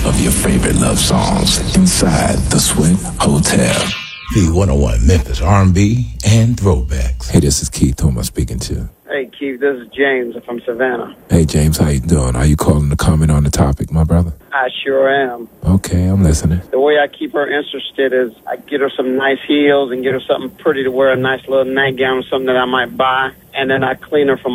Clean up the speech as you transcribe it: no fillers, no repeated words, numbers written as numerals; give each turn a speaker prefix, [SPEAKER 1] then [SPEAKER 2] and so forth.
[SPEAKER 1] of your favorite love songs inside the Sweat Hotel.
[SPEAKER 2] The 101 Memphis R&B and throwbacks.
[SPEAKER 1] Hey, this is Keith. Who am I speaking to?
[SPEAKER 3] Hey, Keith, this is James from Savannah.
[SPEAKER 1] Hey, James, how you doing? Are you calling to comment on the topic, my brother?
[SPEAKER 3] I sure am.
[SPEAKER 1] Okay, I'm listening.
[SPEAKER 3] The way I keep her interested is I get her some nice heels and get her something pretty to wear, a nice little nightgown or something that I might buy, and then I clean her from